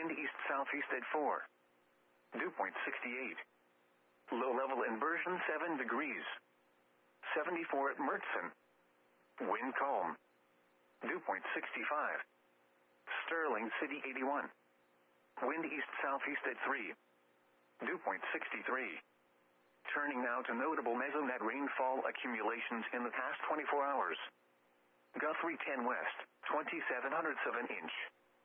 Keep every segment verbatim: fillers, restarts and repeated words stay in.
Wind east-southeast at four. Dew point sixty-eight. Low level inversion seven degrees. seventy-four at Murchison. Wind calm. Dew point sixty-five. Sterling City eighty-one. Wind east-southeast at three. Dew point sixty-three. Turning now to notable mesonet rainfall accumulations in the past twenty-four hours. Guthrie ten West, twenty-seven hundredths of an inch.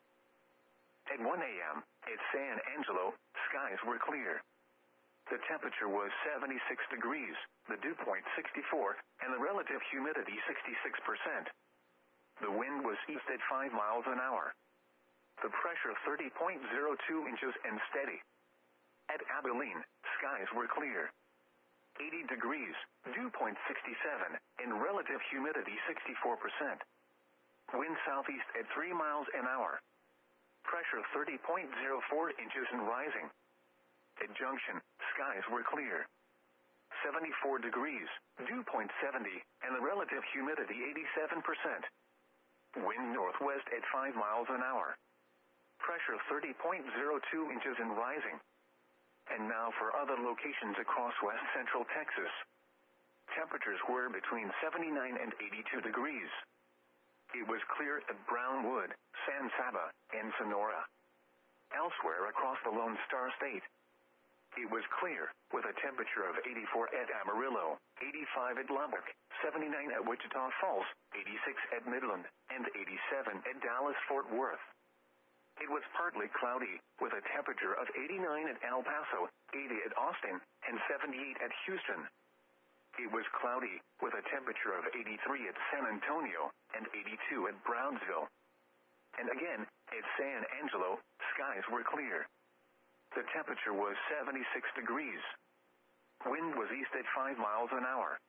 At one a m, at San Angelo, skies were clear. The temperature was seventy-six degrees, the dew point sixty-four, and the relative humidity sixty-six percent. The wind was east at five miles an hour. The pressure thirty point zero two inches and steady. At Abilene, skies were clear. eighty degrees, dew point sixty-seven, and relative humidity sixty-four percent. Wind southeast at three miles an hour. Pressure thirty point zero four inches and rising. At Junction, skies were clear. seventy-four degrees, dew point seventy, and the relative humidity eighty-seven percent. Wind northwest at five miles an hour. Pressure thirty point zero two inches and rising. And now for other locations across west central Texas. Temperatures were between seventy-nine and eighty-two degrees. It was clear at Brownwood, San Saba, and Sonora. Elsewhere across the Lone Star State, it was clear, with a temperature of eighty-four at Amarillo, eighty-five at Lubbock, seventy-nine at Wichita Falls, eighty-six at Midland, and eighty-seven at Dallas-Fort Worth. It was partly cloudy, with a temperature of eighty-nine at El Paso, eighty at Austin, and seventy-eight at Houston. It was cloudy, with a temperature of eighty-three at San Antonio, and eighty-two at Brownsville. And again, at San Angelo, skies were clear. The temperature was seventy-six degrees. Wind was east at five miles an hour.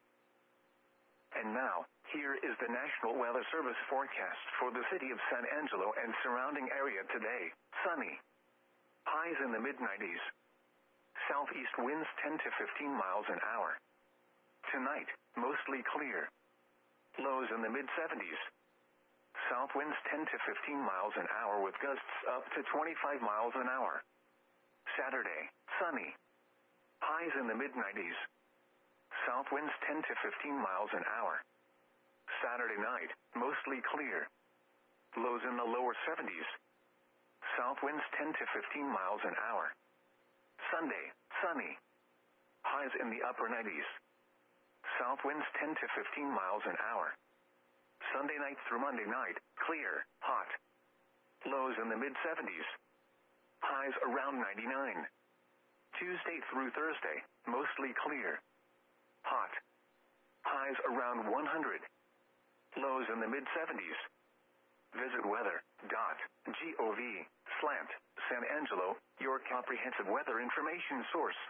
And now, here is the National Weather Service forecast for the city of San Angelo and surrounding area today. Sunny. Highs in the mid nineties. Southeast winds ten to fifteen miles an hour. Tonight, mostly clear. Lows in the mid seventies. South winds ten to fifteen miles an hour with gusts up to twenty-five miles an hour. Saturday, sunny. Highs in the mid nineties. South winds ten to fifteen miles an hour. Saturday night, mostly clear. Lows in the lower seventies. South winds ten to fifteen miles an hour. Sunday, sunny. Highs in the upper nineties. South winds ten to fifteen miles an hour. Sunday night through Monday night, clear, hot. Lows in the mid seventies. Highs around ninety-nine. Tuesday through Thursday, mostly clear. Hot. Highs around one hundred. Lows in the mid seventies. Visit weather dot gov slash San Angelo, your comprehensive weather information source.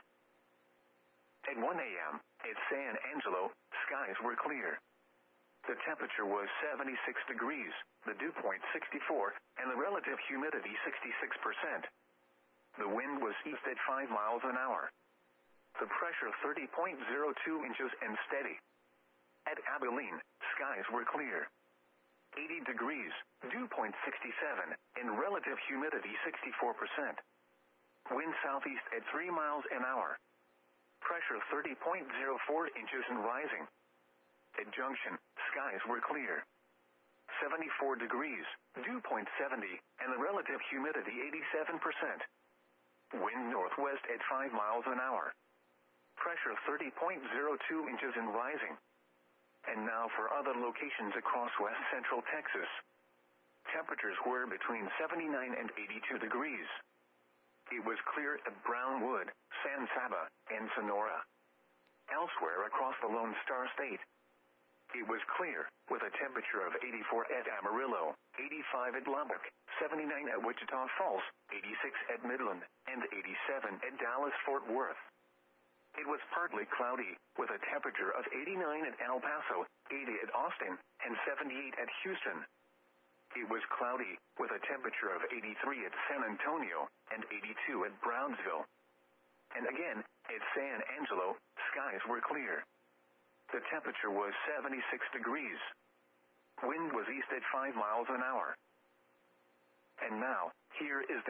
At one a m, at San Angelo, skies were clear. The temperature was seventy-six degrees, the dew point sixty-four, and the relative humidity sixty-six percent. The wind was east at five miles an hour. The pressure thirty point zero two inches and steady. At Abilene, skies were clear. eighty degrees, dew point sixty-seven, and relative humidity sixty-four percent. Wind southeast at three miles an hour. Pressure thirty point zero four inches and rising. At Junction, skies were clear. seventy-four degrees, dew point seventy, and the relative humidity eighty-seven percent. Wind northwest at five miles an hour. Pressure thirty point zero two inches and rising. And now for other locations across west central Texas. Temperatures were between seventy-nine and eighty-two degrees. It was clear at Brownwood, San Saba, and Sonora. Elsewhere across the Lone Star State, it was clear, with a temperature of eighty-four at Amarillo, eighty-five at Lubbock, seventy-nine at Wichita Falls, eighty-six at Midland, and eighty-seven at Dallas-Fort Worth. It was partly cloudy, with a temperature of eighty-nine at El Paso, eighty at Austin, and seventy-eight at Houston. It was cloudy, with a temperature of eighty-three at San Antonio, and eighty-two at Brownsville. And again, at San Angelo, skies were clear. The temperature was seventy-six degrees. Wind was east at five miles an hour. And now, here is the